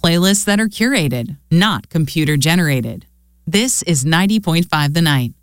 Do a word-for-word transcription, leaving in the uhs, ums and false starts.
playlists that are curated, not computer generated. This is ninety point five The Night.